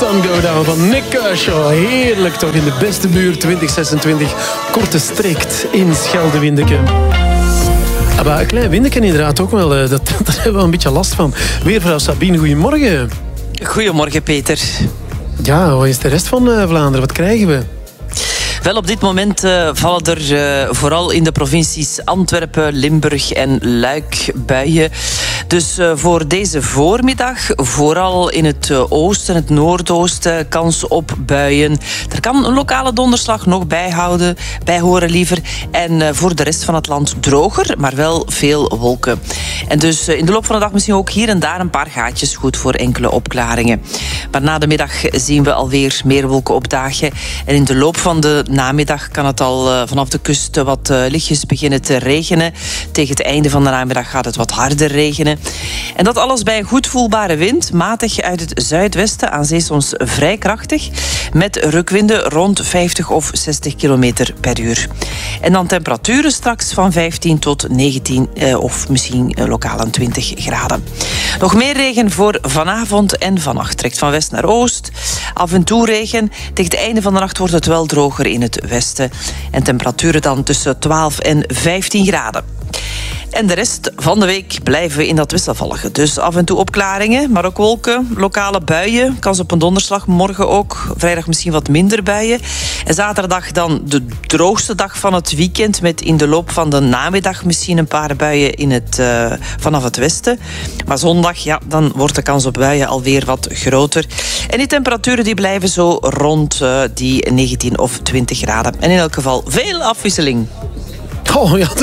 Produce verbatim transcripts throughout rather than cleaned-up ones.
Sun Go Down van Nick Kershaw. Heerlijk toch in de beste buurt twintig zesentwintig. Korte strikt in Scheldewindeke. Ah, maar een klein windeke inderdaad ook wel. Dat, daar hebben we wel een beetje last van. Weervrouw Sabine, goedemorgen. Goedemorgen, Peter. Ja, wat is de rest van uh, Vlaanderen? Wat krijgen we? Wel, op dit moment uh, vallen er uh, vooral in de provincies Antwerpen, Limburg en Luik buien. Dus uh, voor deze voormiddag, vooral in het uh, oosten, het noordoosten, kans op buien. Er kan een lokale donderslag nog bijhouden, bijhoren liever. En uh, voor de rest van het land droger, maar wel veel wolken. En dus uh, in de loop van de dag misschien ook hier en daar een paar gaatjes, goed voor enkele opklaringen. Maar na de middag zien we alweer meer wolken opdagen. En in de loop van de namiddag kan het al uh, vanaf de kust wat uh, lichtjes beginnen te regenen. Tegen het einde van de namiddag gaat het wat harder regenen. En dat alles bij een goed voelbare wind, matig uit het zuidwesten, aan zee soms vrij krachtig, met rukwinden rond vijftig of zestig kilometer per uur. En dan temperaturen straks van vijftien tot negentien uh, of misschien uh, lokaal aan twintig graden. Nog meer regen voor vanavond en vannacht. Trekt van west naar oost. Af en toe regen. Tegen het einde van de nacht wordt het wel droger in het westen. En temperaturen dan tussen twaalf en vijftien graden. En de rest van de week blijven we in dat wisselvallige. Dus af en toe opklaringen, maar ook wolken, lokale buien. Kans op een donderslag, morgen ook. Vrijdag misschien wat minder buien. En zaterdag dan de droogste dag van het weekend, met in de loop van de namiddag misschien een paar buien in het, uh, vanaf het westen. Maar zondag, ja, dan wordt de kans op buien alweer wat groter. En die temperaturen die blijven zo rond uh, die negentien of twintig graden. En in elk geval veel afwisseling. Oh ja,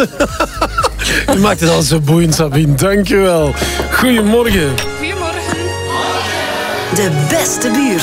je maakt het al zo boeiend, Sabine. Dank je wel. Goedemorgen. Goedemorgen. De beste buurt.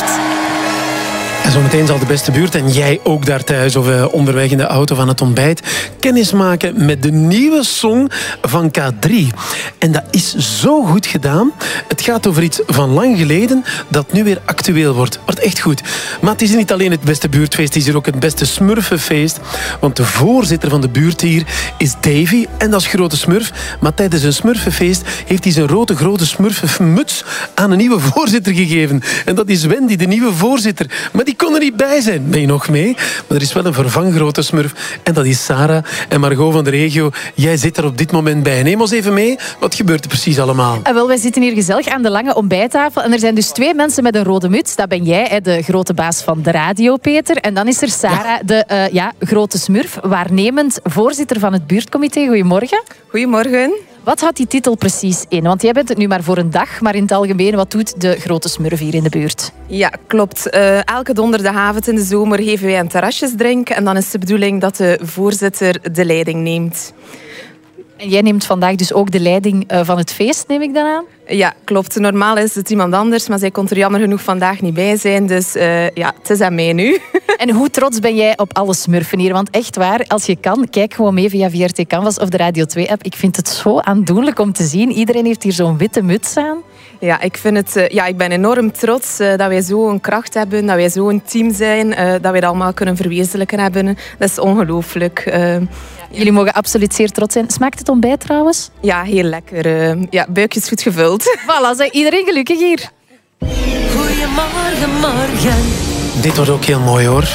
En zometeen zal de beste buurt en jij ook daar thuis of uh, onderweg in de auto van het ontbijt kennis maken met de nieuwe song van K drie. En dat is zo goed gedaan. Het gaat over iets van lang geleden dat nu weer actueel wordt. Wordt echt goed. Maar het is niet alleen het beste buurtfeest, het is hier ook het beste smurfenfeest. Want de voorzitter van de buurt hier is Davy en dat is grote smurf. Maar tijdens een smurfenfeest heeft hij zijn rode grote smurfenmuts aan een nieuwe voorzitter gegeven. En dat is Wendy, de nieuwe voorzitter. Maar die kon er niet bij zijn. Ben je nog mee? Maar er is wel een vervanggrote smurf. En dat is Sarah en Margot van de regio. Jij zit er op dit moment bij. Neem ons even mee. Wat gebeurt er precies allemaal? En wel, wij zitten hier gezellig aan de lange ontbijttafel. En er zijn dus twee mensen met een rode muts. Dat ben jij, de grote baas van de radio, Peter. En dan is er Sarah, ja. de uh, ja, grote smurf, waarnemend voorzitter van het buurtcomité. Goedemorgen. Goedemorgen. Wat houdt die titel precies in? Want jij bent het nu maar voor een dag, maar in het algemeen, wat doet de grote smurf hier in de buurt? Ja, klopt. Uh, elke donderdagavond in de zomer geven wij een terrasjesdrink. En dan is de bedoeling dat de voorzitter de leiding neemt. En jij neemt vandaag dus ook de leiding uh, van het feest, neem ik dan aan? Ja, klopt. Normaal is het iemand anders, maar zij kon er jammer genoeg vandaag niet bij zijn. Dus uh, ja, het is aan mij nu. En hoe trots ben jij op alle smurfen hier? Want echt waar, als je kan, kijk gewoon mee via V R T Canvas of de Radio twee app. Ik vind het zo aandoenlijk om te zien. Iedereen heeft hier zo'n witte muts aan. Ja, ik, vind het, uh, ja, ik ben enorm trots uh, dat wij zo'n kracht hebben, dat wij zo'n team zijn, uh, dat wij dat allemaal kunnen verwezenlijken hebben. Dat is ongelooflijk. Uh, Jullie mogen absoluut zeer trots zijn. Smaakt het ontbijt trouwens? Ja, heel lekker. Uh, ja, buikje is goed gevuld. Voilà, zeg, iedereen gelukkig hier. Goedemorgen, morgen. Dit wordt ook heel mooi, hoor.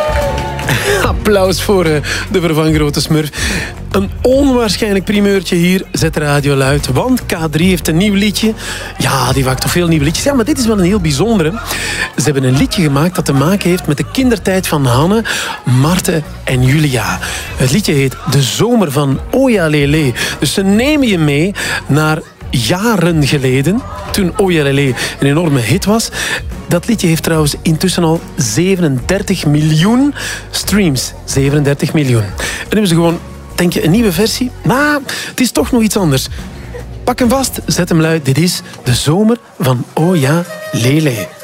Applaus voor uh, de vervanggrote smurf. Een onwaarschijnlijk primeurtje hier. Zet de radio luid, want K drie heeft een nieuw liedje. Ja, die maakt toch veel nieuwe liedjes. Ja, maar dit is wel een heel bijzondere. Ze hebben een liedje gemaakt dat te maken heeft met de kindertijd van Hanne, Marten en Julia. Het liedje heet De Zomer van Oja Lele. Dus ze nemen je mee naar jaren geleden, toen Oja Lele een enorme hit was. Dat liedje heeft trouwens intussen al zevenendertig miljoen streams. zevenendertig miljoen. En nu hebben ze gewoon, denk je, een nieuwe versie? Maar het is toch nog iets anders. Pak hem vast, zet hem luid. Dit is De Zomer van Oja Lele.